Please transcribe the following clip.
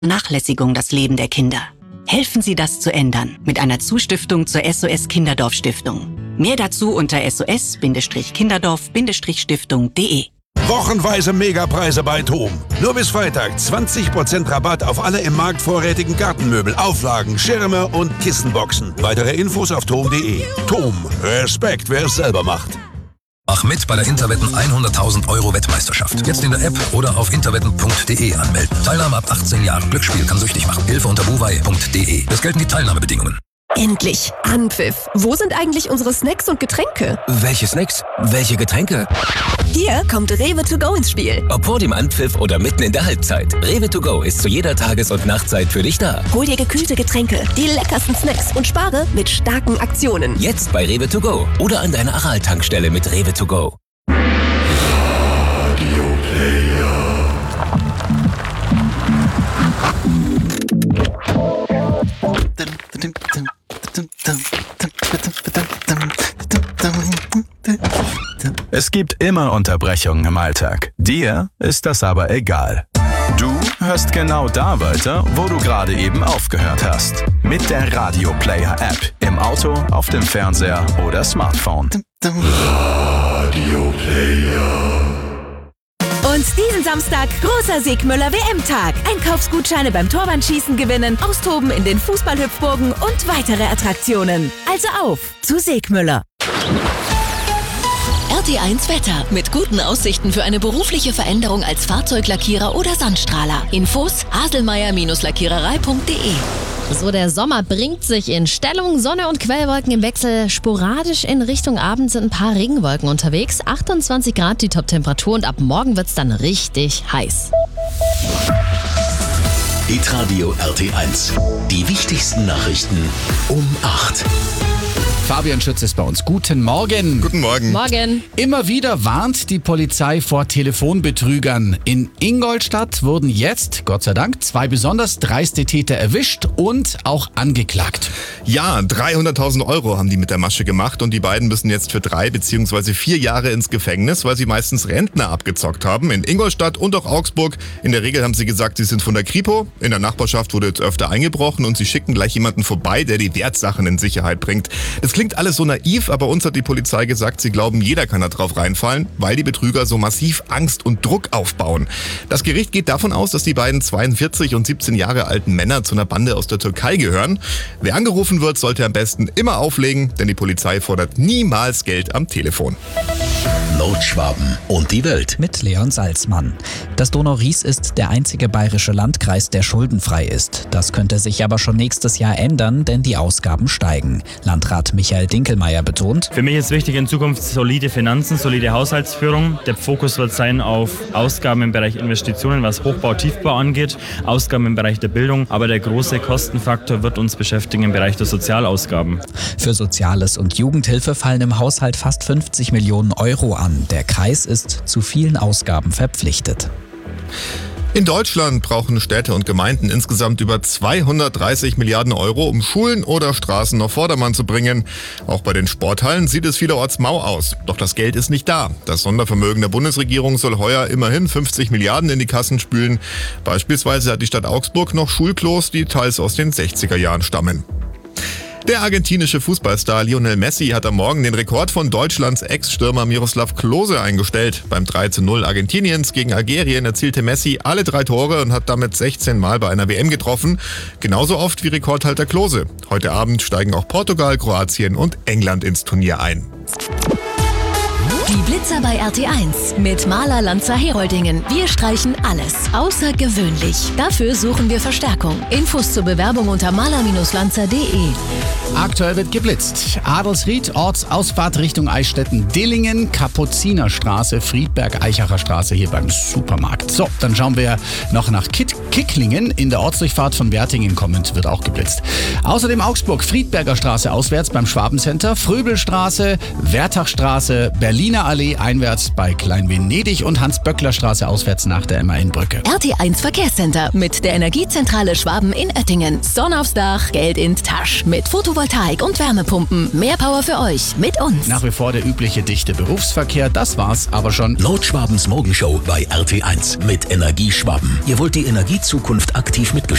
Vernachlässigung das Leben der Kinder. Helfen Sie das zu ändern mit einer Zustiftung zur SOS Kinderdorf Stiftung. Mehr dazu unter sos-kinderdorf-stiftung.de. Wochenweise Megapreise bei TOM. Nur bis Freitag 20% Rabatt auf alle im Markt vorrätigen Gartenmöbel, Auflagen, Schirme und Kissenboxen. Weitere Infos auf tom.de. TOM. Respekt, wer es selber macht. Mach mit bei der Interwetten 100.000 € Wettmeisterschaft. Jetzt in der App oder auf interwetten.de anmelden. Teilnahme ab 18 Jahren. Glücksspiel kann süchtig machen. Hilfe unter buwei.de. Es gelten die Teilnahmebedingungen. Endlich! Anpfiff! Wo sind eigentlich unsere Snacks und Getränke? Welche Snacks? Welche Getränke? Hier kommt Rewe to go ins Spiel. Ob vor dem Anpfiff oder mitten in der Halbzeit. Rewe to go ist zu jeder Tages- und Nachtzeit für dich da. Hol dir gekühlte Getränke, die leckersten Snacks und spare mit starken Aktionen. Jetzt bei Rewe to go oder an deiner Aral-Tankstelle mit Rewe to go. Radio Player. Es gibt immer Unterbrechungen im Alltag. Dir ist das aber egal. Du hörst genau da weiter, wo du gerade eben aufgehört hast. Mit der Radio Player App. Im Auto, auf dem Fernseher oder Smartphone. Radio Player. Und diesen Samstag großer Siegmüller WM-Tag. Einkaufsgutscheine beim Torwandschießen gewinnen, austoben in den Fußballhüpfburgen und weitere Attraktionen. Also auf zu Siegmüller. RT1 Wetter. Mit guten Aussichten für eine berufliche Veränderung als Fahrzeuglackierer oder Sandstrahler. Infos haselmeier-lackiererei.de. So, der Sommer bringt sich in Stellung. Sonne und Quellwolken im Wechsel. Sporadisch in Richtung Abend sind ein paar Regenwolken unterwegs. 28 Grad die Top-Temperatur und ab morgen wird's dann richtig heiß. Hitradio RT1. Die wichtigsten Nachrichten um 8. Fabian Schütz ist bei uns. Guten Morgen. Guten Morgen. Morgen. Immer wieder warnt die Polizei vor Telefonbetrügern. In Ingolstadt wurden jetzt, Gott sei Dank, 2 besonders dreiste Täter erwischt und auch angeklagt. Ja, 300.000 € haben die mit der Masche gemacht und die beiden müssen jetzt für 3 bzw. 4 Jahre ins Gefängnis, weil sie meistens Rentner abgezockt haben. In Ingolstadt und auch Augsburg. In der Regel haben sie gesagt, sie sind von der Kripo. In der Nachbarschaft wurde jetzt öfter eingebrochen und sie schicken gleich jemanden vorbei, der die Wertsachen in Sicherheit bringt. Das klingt alles so naiv, aber uns hat die Polizei gesagt, sie glauben, jeder kann da drauf reinfallen, weil die Betrüger so massiv Angst und Druck aufbauen. Das Gericht geht davon aus, dass die beiden 42 und 17 Jahre alten Männer zu einer Bande aus der Türkei gehören. Wer angerufen wird, sollte am besten immer auflegen, denn die Polizei fordert niemals Geld am Telefon. Nordschwaben und die Welt. Mit Leon Salzmann. Das Donau-Ries ist der einzige bayerische Landkreis, der schuldenfrei ist. Das könnte sich aber schon nächstes Jahr ändern, denn die Ausgaben steigen. Landrat Michael Dinkelmeier betont: Für mich ist wichtig in Zukunft solide Finanzen, solide Haushaltsführung. Der Fokus wird sein auf Ausgaben im Bereich Investitionen, was Hochbau, Tiefbau angeht, Ausgaben im Bereich der Bildung. Aber der große Kostenfaktor wird uns beschäftigen im Bereich der Sozialausgaben. Für Soziales und Jugendhilfe fallen im Haushalt fast 50 Millionen € an. Der Kreis ist zu vielen Ausgaben verpflichtet. In Deutschland brauchen Städte und Gemeinden insgesamt über 230 Milliarden €, um Schulen oder Straßen auf Vordermann zu bringen. Auch bei den Sporthallen sieht es vielerorts mau aus. Doch das Geld ist nicht da. Das Sondervermögen der Bundesregierung soll heuer immerhin 50 Milliarden in die Kassen spülen. Beispielsweise hat die Stadt Augsburg noch Schulklos, die teils aus den 60er Jahren stammen. Der argentinische Fußballstar Lionel Messi hat am Morgen den Rekord von Deutschlands Ex-Stürmer Miroslav Klose eingestellt. Beim 3:0 Argentiniens gegen Algerien erzielte Messi alle 3 Tore und hat damit 16 Mal bei einer WM getroffen. Genauso oft wie Rekordhalter Klose. Heute Abend steigen auch Portugal, Kroatien und England ins Turnier ein. Die Blitzer bei RT1 mit Maler Lanza Heroldingen. Wir streichen alles außergewöhnlich. Dafür suchen wir Verstärkung. Infos zur Bewerbung unter maler-lanza.de. Aktuell wird geblitzt. Adelsried, Ortsausfahrt Richtung Eichstätten-Dillingen, Kapuzinerstraße, Friedberg-Eichacher Straße hier beim Supermarkt. So, dann schauen wir noch nach Kicklingen. In der Ortsdurchfahrt von Wertingen kommend wird auch geblitzt. Außerdem Augsburg, Friedberger Straße auswärts beim Schwabencenter, Fröbelstraße, Wertachstraße, Berliner Ringerallee einwärts bei Klein-Venedig und Hans-Böckler-Straße auswärts nach der MAN-Brücke. RT1 Verkehrscenter mit der Energiezentrale Schwaben in Oettingen. Sonne aufs Dach, Geld in die Tasche. Mit Photovoltaik und Wärmepumpen. Mehr Power für euch mit uns. Nach wie vor der übliche dichte Berufsverkehr. Das war's aber schon. Nordschwabens Morgenshow bei RT1 mit Energieschwaben. Ihr wollt die Energiezukunft aktiv mitgestalten?